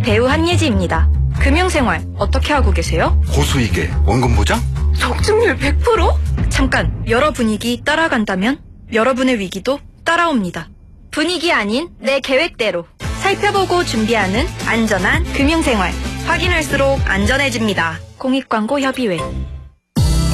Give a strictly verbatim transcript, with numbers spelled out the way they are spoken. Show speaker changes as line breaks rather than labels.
배우 한예지입니다. 금융생활 어떻게 하고 계세요?
고수익에 원금 보장?
적중률 백 퍼센트? 잠깐, 여러 분위기 따라간다면 여러분의 위기도 따라옵니다. 분위기 아닌 내 계획대로 살펴보고 준비하는 안전한 금융생활. 확인할수록 안전해집니다. 공익광고 협의회.